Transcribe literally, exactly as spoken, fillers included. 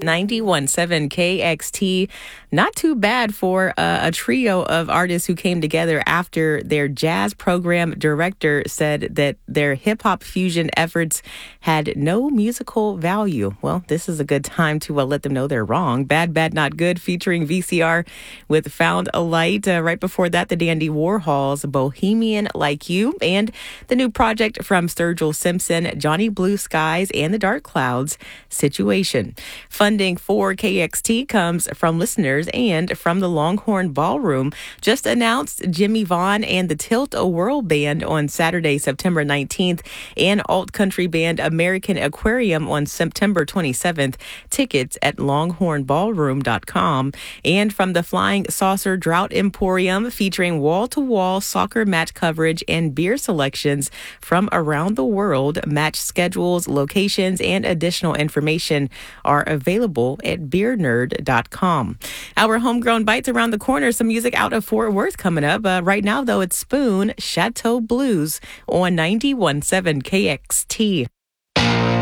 ninety-one point seven K X T. Not too bad for uh, a trio of artists who came together after their jazz program director said that their hip hop fusion efforts had no musical value. Well, this is a good time to uh, let them know they're wrong. Bad, Bad, Not Good featuring V C R with Found a Light. Uh, right before that, the Dandy Warhols, Bohemian Like You, and the new project from Sturgill Simpson, Johnny Blue Skies and the Dark Clouds, Situation. Funding for K X T comes from listeners and from the Longhorn Ballroom. Just announced Jimmy Vaughn and the Tilt-A-Whirl Band on Saturday, September nineteenth, and alt country band American Aquarium on September twenty-seventh. Tickets at longhorn ballroom dot com. And from the Flying Saucer Drought Emporium, featuring wall-to-wall soccer match coverage and beer selections from around the world. Match schedules, locations, and additional information are available at beer nerd dot com. Our homegrown bites around the corner. Some music out of Fort Worth coming up. Uh, right now, though, it's Spoon, Chateau Blues on ninety-one point seven K X T.